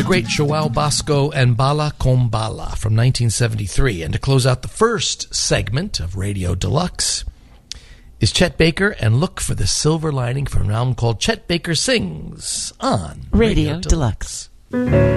the great Joao Bosco and Bala Com Bala from 1973. And to close out the first segment of Radio Deluxe is Chet Baker and Look for the Silver Lining from an album called Chet Baker Sings on Radio Deluxe.